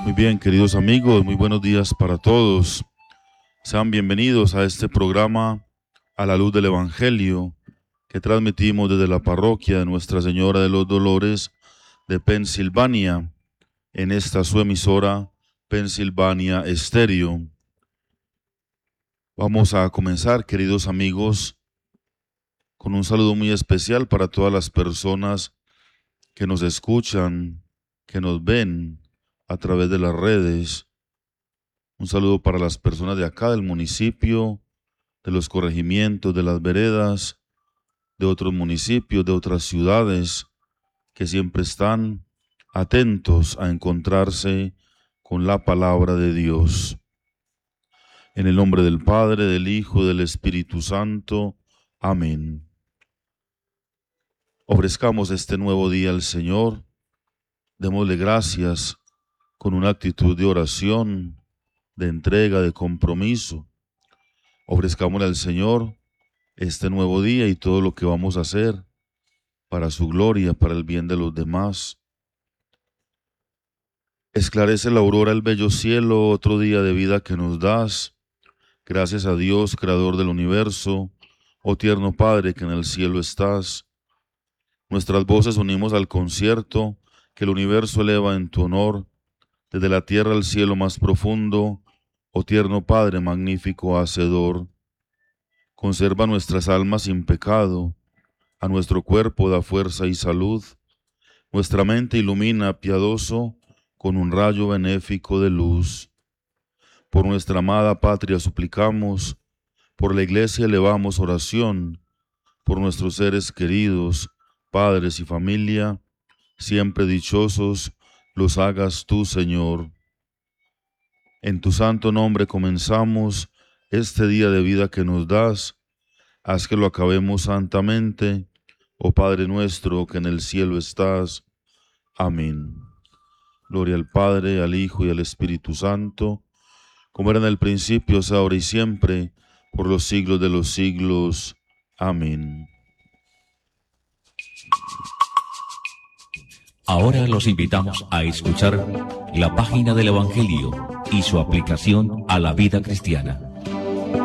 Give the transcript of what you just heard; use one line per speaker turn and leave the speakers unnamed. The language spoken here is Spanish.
Muy bien, queridos amigos, muy buenos días para todos. Sean bienvenidos a este programa A la Luz del Evangelio que transmitimos desde la parroquia de Nuestra Señora de los Dolores de Pensilvania, en esta su emisora Pensilvania Estéreo. Vamos a comenzar, queridos amigos, con un saludo muy especial para todas las personas que nos escuchan, que nos ven a través de las redes. Un saludo para las personas de acá del municipio, de los corregimientos, de las veredas, de otros municipios, de otras ciudades, que siempre están atentos a encontrarse con la palabra de Dios. En el nombre del Padre, del Hijo y del Espíritu Santo. Amén. Ofrezcamos este nuevo día al Señor. Démosle gracias con una actitud de oración, de entrega, de compromiso. Ofrezcámosle al Señor este nuevo día y todo lo que vamos a hacer para su gloria, para el bien de los demás. Esclarece la aurora el bello cielo, otro día de vida que nos das. Gracias a Dios, Creador del universo, oh tierno Padre que en el cielo estás. Nuestras voces unimos al concierto que el universo eleva en tu honor, desde la tierra al cielo más profundo, oh tierno Padre magnífico hacedor. Conserva nuestras almas sin pecado, a nuestro cuerpo da fuerza y salud, nuestra mente ilumina piadoso con un rayo benéfico de luz. Por nuestra amada patria suplicamos, por la Iglesia elevamos oración, por nuestros seres queridos, padres y familia, siempre dichosos los hagas tú, Señor. En tu santo nombre comenzamos este día de vida que nos das. Haz que lo acabemos santamente, oh Padre nuestro que en el cielo estás. Amén. Gloria al Padre, al Hijo y al Espíritu Santo, como era en el principio, es ahora y siempre, por los siglos de los siglos. Amén.
Ahora los invitamos a escuchar la página del Evangelio y su aplicación a la vida cristiana.